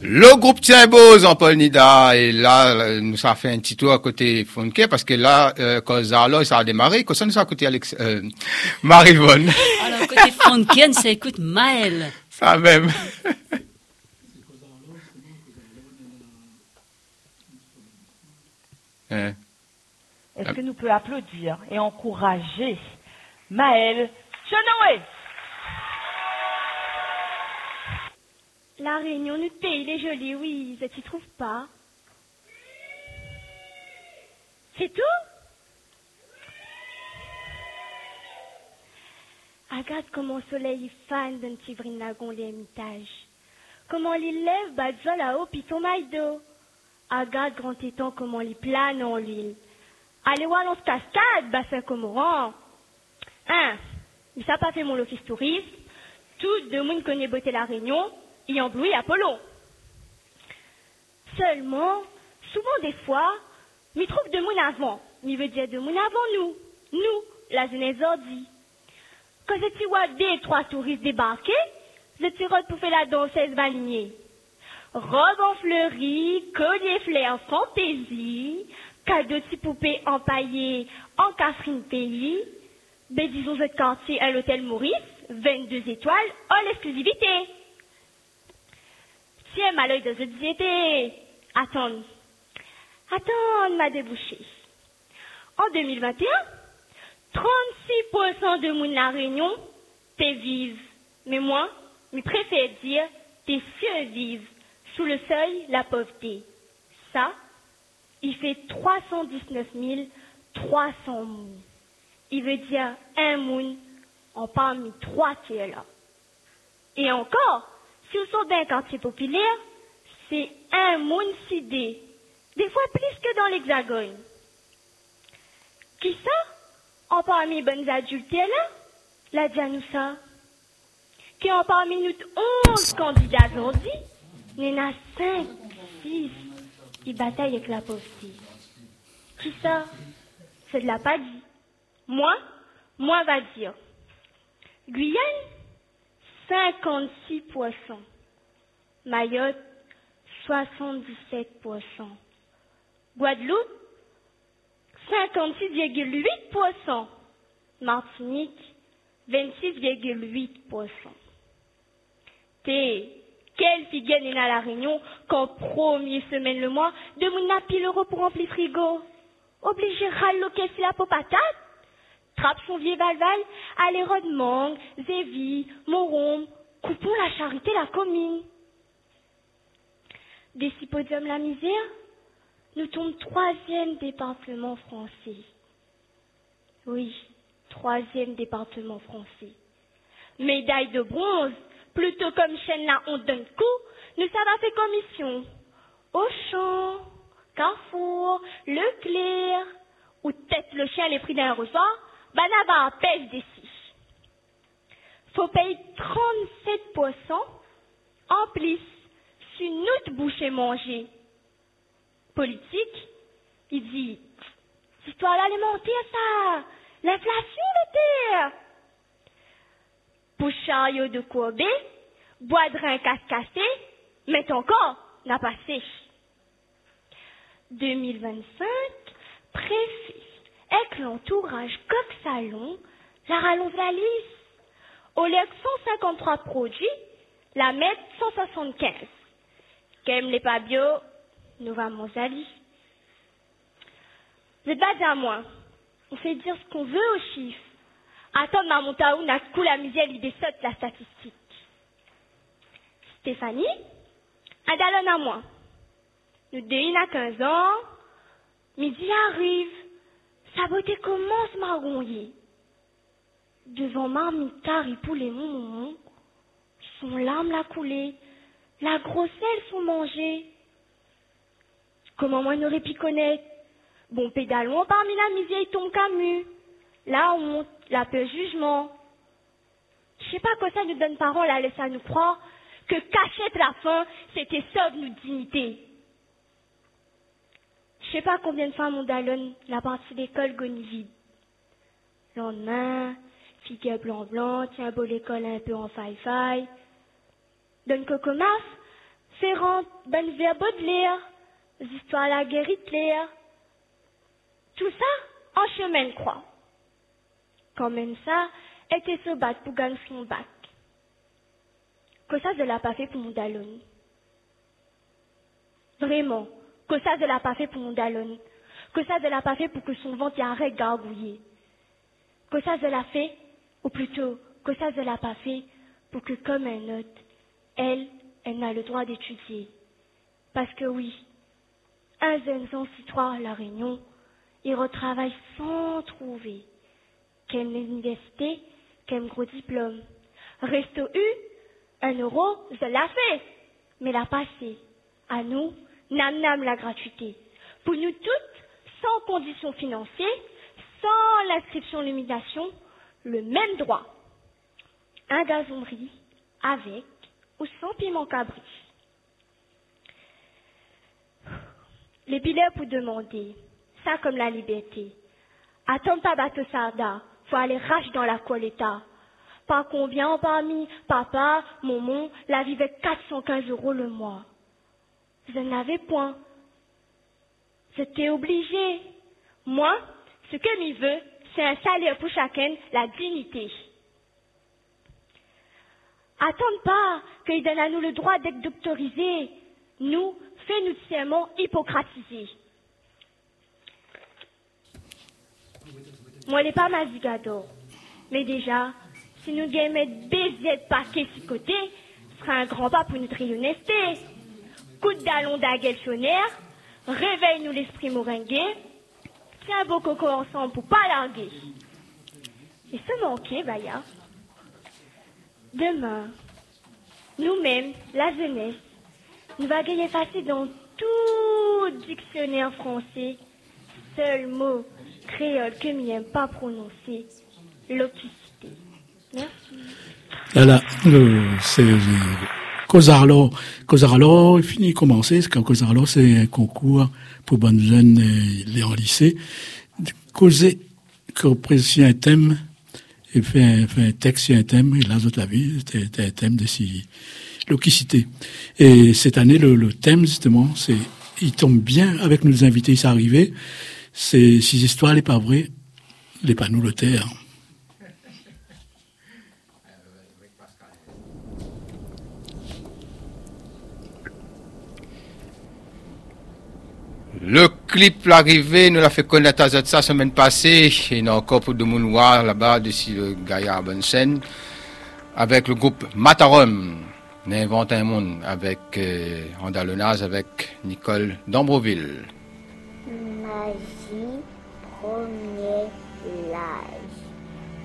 Le groupe Tiembo, Jean-Paul Nida, et là, nous a fait un petit tour à côté Fonke, parce que là, quand ça a démarré, quand ça nous a côté Marivonne. Alors, côté Fonke, ça écoute Maël. Ça même. Est-ce que nous pouvons applaudir et encourager Maël Chenoé? La Réunion, notre pays, il est joli, oui, tu ne trouves pas? C'est tout? Regarde comment le soleil est fan d'un petit brin-lagon l'ermitage. Comment il lève, bat là-haut, puis ton maille d'eau. Regarde grand étang comment il plane en l'île. Allez voir l'once cascade, bassin Comoran. Hein, mais ça n'a pas fait mon office touriste. Tout le monde connaît beauté la Réunion. Et emblouit Apollon. Seulement, souvent des fois, m'y trouve de moun avant. M'y veut dire de moun avant nous, la jeunesse ordi. Quand je t'y vois 2-3 touristes débarquer, je t'y pour faire la danseuse malignée. Robe en fleurie, collier flair fantaisie, cadeau de poupées empaillées en Catherine pays, ben disons votre quartier à l'hôtel Maurice, 22 étoiles, en exclusivité. Tiens, ma l'œil de cette diété. Attends, m'a débouché. En 2021, 36% de moun la Réunion, t'es vive. Mais moi, je préfère dire, t'es survive. Sous le seuil, la pauvreté. Ça, il fait 319 300 moun. Il veut dire un moun en parmi 3 qui est là. Et encore, si vous sortez d'un quartier populaire, c'est un moun sidé. Des fois plus que dans l'Hexagone. Qui ça? En parmi bonnes adultes là? La Dianoussa. Qui en parmi nous 11 candidats aujourd'hui, il y en a 5, 6 qui bataillent avec la pauvreté. Qui ça? C'est de la pas dit. Moi va dire. Guyane? 56%. Mayotte, 77%. Guadeloupe, 56,8%. Martinique, 26,8%. Quelle figure n'est à la Réunion qu'en première semaine le mois, de mon napi l'euro pour remplir frigo. Obligé râle si la peau patate. Trappe son vieux valval, aller Rodmangue, Zévi, Moron, coupons la charité, la commune. Des six podiums la misère, nous tombons 3e département français. Oui, 3e département français. Médaille de bronze, plutôt comme chaîne la honte d'un coup, nous avons fait commission. Auchan, Carrefour, Leclerc, ou tête le chien les prix d'un repas, Banaba pèse des 6. Faut payer 37% en plus sur notre bouche et manger. Politique, il dit, l'histoire alimentaire ça, l'inflation de terre. Pour chariot de courbé, bois de rein casse-cassé, mais encore, n'a pas sèche. 2025, préfet. Avec l'entourage coq salon, la rallonge la liste. Au lieu de 153 produits, la mettre 175. Qu'aime les pas bio, nous vamos à liste. Vous pas dire à moi. On fait dire ce qu'on veut aux chiffres. Attends, ma montaou n'a que la misère l'idée saute la statistique. Stéphanie, un dallon à moi. Nous deux, à 15 ans, midi arrive. Sa beauté commence à ronyer. Devant marmitard et poulet mon, son larme l'a coulé, la grosselle sont mangée. Comment moi n'aurais pu connaître? Bon pédalon parmi la misère il tombe camus. La honte, la peur jugement. Je sais pas quoi ça nous donne parole à laisser à nous croire que cachette la faim, c'était sauve notre dignité. Je sais pas combien de femmes on dallonne la partie d'école goni vide. Lendemain, figure blanc, tiens beau l'école un peu en faille-faille. Donne cocomaf, Ferrand, Benver Baudelaire, les histoires à la guerre Hitler. Tout ça en chemin de croix. Quand même ça, était se battre pour gagner son bac. Que ça, je l'ai pas fait pour mon dallon. Vraiment, que ça, je l'ai pas fait pour mon dallon. Que ça, je l'ai pas fait pour que son ventre y arrête gargouiller. Que ça, je l'ai fait, ou plutôt, que ça, je l'ai pas fait pour que, comme un autre, elle n'a le droit d'étudier. Parce que oui, un jeune sans citoyen à La Réunion, il retravaille sans trouver. Qu'aime l'université, qu'aime gros diplôme. Resto U, 1 euro, je l'ai fait. Mais la passé. À nous, nam la gratuité. Pour nous toutes, sans conditions financières, sans l'inscription limitation, le même droit. Un gazon riz, avec ou sans piment cabri. Les bilets pour demander, ça comme la liberté. Attends pas bateau sarda, faut aller rache dans la coleta. Par combien parmi papa, maman, la vivait 415 € le mois. Je n'avais point. J'étais obligé. Moi, ce que m'y veut, c'est un salaire pour chacun, la dignité. Attends pas qu'il donne à nous le droit d'être doctorisés. Nous, fais-nous serment hippocratisés. Moi, n'est pas ma zigador. Mais déjà, si nous gagnons mettre baiser de paquet sur côté, ce sera un grand pas pour notre honnêteté. Coup de dallon d'aguelchonnaire, réveille-nous l'esprit moringué, tiens beau coco ensemble pour pas larguer. Et se manquer, Baya. Demain, nous-mêmes, la jeunesse, nous va gagner facile dans tout dictionnaire français, seul mot créole que m'y aime pas prononcer, l'opticité. Merci. Voilà, c'est Cosarlo, il finit commencer, parce que Cosarlo, c'est un concours pour bonnes jeunes, les en lycée. Causer, sur un thème, et fait un texte sur un thème, et là, toute la vie, c'était un thème de l'opticité. Et cette année, le thème, justement, il tombe bien avec nos invités, ça arrivait, c'est si l'histoire n'est pas vraie, les panneaux le terre. Le clip l'arrivée nous l'a fait connaître à ça semaine passée et il y a encore pour de Mounoir là-bas d'ici le Gaillard Bonsen avec le groupe Matarum. On a inventé un monde avec Andalonaz avec Nicole d'Ambroville. Magie, premier live.